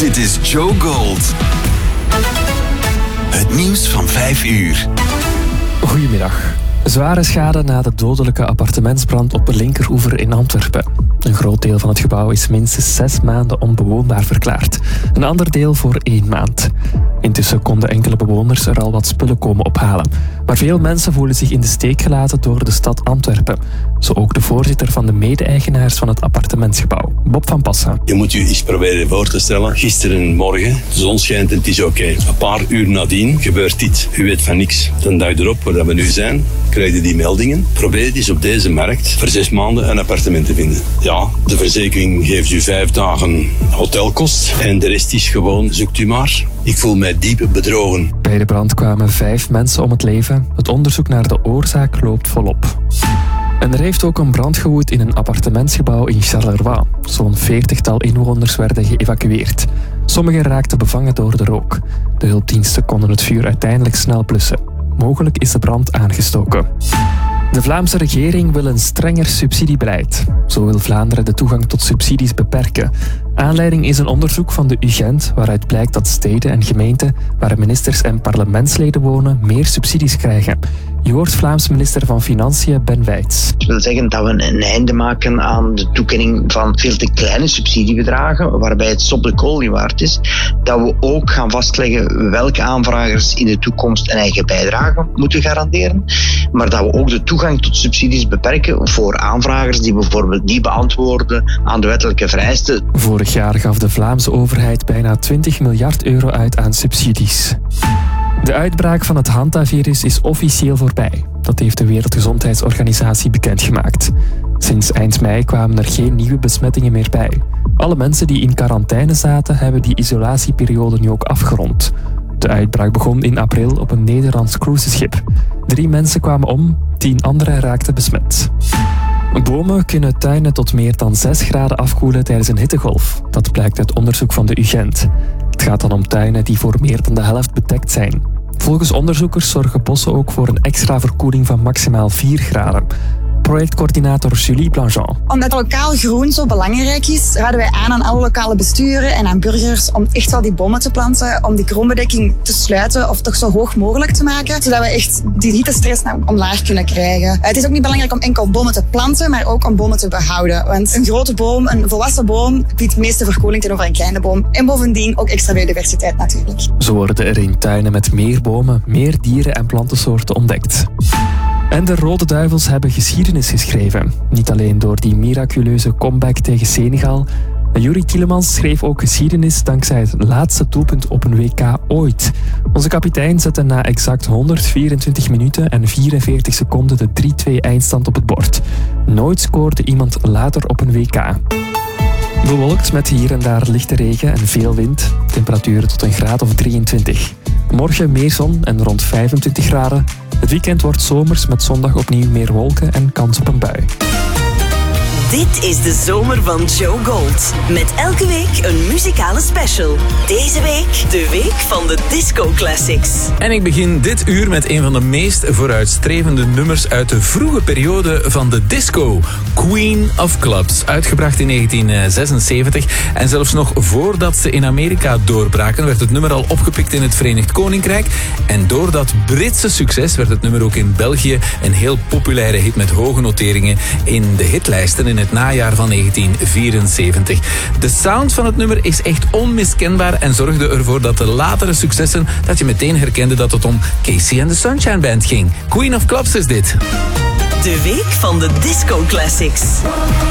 Dit is Joe Gold. Het nieuws van 5 uur. Goedemiddag. Zware schade na de dodelijke appartementsbrand op de linkeroever in Antwerpen. Een groot deel van het gebouw is minstens 6 maanden onbewoonbaar verklaard. Een ander deel voor 1 maand. Intussen konden enkele bewoners er al wat spullen komen ophalen. Maar veel mensen voelen zich in de steek gelaten door de stad Antwerpen. Zo ook de voorzitter van de mede-eigenaars van het appartementsgebouw, Bob van Passen. Je moet je eens proberen voor te stellen. Gisterenmorgen, de zon schijnt en het is oké. Een paar uur nadien gebeurt dit. U weet van niks. De dag erop, waar we nu zijn, krijg je die meldingen. Probeer eens op deze markt voor 6 maanden een appartement te vinden. Ja, de verzekering geeft u 5 dagen hotelkost en de rest is gewoon, zoekt u maar. Ik voel mij diep bedrogen. Bij de brand kwamen 5 mensen om het leven. Het onderzoek naar de oorzaak loopt volop. En er heeft ook een brand gewoed in een appartementsgebouw in Charleroi. Zo'n 40-tal inwoners werden geëvacueerd. Sommigen raakten bevangen door de rook. De hulpdiensten konden het vuur uiteindelijk snel blussen. Mogelijk is de brand aangestoken. De Vlaamse regering wil een strenger subsidiebeleid. Zo wil Vlaanderen de toegang tot subsidies beperken. Aanleiding is een onderzoek van de UGent waaruit blijkt dat steden en gemeenten waar ministers en parlementsleden wonen meer subsidies krijgen. Je hoort Vlaams minister van Financiën Ben Wijts. Dat wil zeggen dat we een einde maken aan de toekenning van veel te kleine subsidiebedragen, waarbij het stop de kool niet waard is. Dat we ook gaan vastleggen welke aanvragers in de toekomst een eigen bijdrage moeten garanderen. Maar dat we ook de toegang tot subsidies beperken voor aanvragers die bijvoorbeeld niet beantwoorden aan de wettelijke vereisten. Vorig jaar gaf de Vlaamse overheid bijna 20 miljard euro uit aan subsidies. De uitbraak van het hantavirus is officieel voorbij. Dat heeft de Wereldgezondheidsorganisatie bekendgemaakt. Sinds eind mei kwamen er geen nieuwe besmettingen meer bij. Alle mensen die in quarantaine zaten, hebben die isolatieperiode nu ook afgerond. De uitbraak begon in april op een Nederlands cruiseschip. 3 mensen kwamen om, 10 anderen raakten besmet. Bomen kunnen tuinen tot meer dan 6 graden afkoelen tijdens een hittegolf. Dat blijkt uit onderzoek van de UGent. Het gaat dan om tuinen die voor meer dan de helft bedekt zijn. Volgens onderzoekers zorgen bossen ook voor een extra verkoeling van maximaal 4 graden. Projectcoördinator Julie Blanchon. Omdat lokaal groen zo belangrijk is, raden wij aan alle lokale besturen en aan burgers om echt wel die bomen te planten, om die grondbedekking te sluiten of toch zo hoog mogelijk te maken, zodat we echt die hittestress omlaag kunnen krijgen. Het is ook niet belangrijk om enkel bomen te planten, maar ook om bomen te behouden. Want een grote boom, een volwassen boom, biedt de meeste verkoeling tegenover een kleine boom. En bovendien ook extra biodiversiteit natuurlijk. Zo worden er in tuinen met meer bomen, meer dieren en plantensoorten ontdekt. En de Rode Duivels hebben geschiedenis geschreven. Niet alleen door die miraculeuze comeback tegen Senegal. Yuri Tielemans schreef ook geschiedenis dankzij het laatste doelpunt op een WK ooit. Onze kapitein zette na exact 124 minuten en 44 seconden de 3-2 eindstand op het bord. Nooit scoorde iemand later op een WK. Bewolkt met hier en daar lichte regen en veel wind. Temperaturen tot een graad of 23. Morgen meer zon en rond 25 graden. Het weekend wordt zomers met zondag opnieuw meer wolken en kans op een bui. Dit is de zomer van Joe Gold. Met elke week een muzikale special. Deze week de week van de Disco Classics. En ik begin dit uur met een van de meest vooruitstrevende nummers uit de vroege periode van de disco. Queen of Clubs, uitgebracht in 1976. En zelfs nog voordat ze in Amerika doorbraken, werd het nummer al opgepikt in het Verenigd Koninkrijk. En door dat Britse succes werd het nummer ook in België een heel populaire hit met hoge noteringen in de hitlijsten in het najaar van 1974. De sound van het nummer is echt onmiskenbaar en zorgde ervoor dat de latere successen, dat je meteen herkende dat het om Casey and the Sunshine Band ging. Queen of Clubs is dit. De week van de Disco Classics.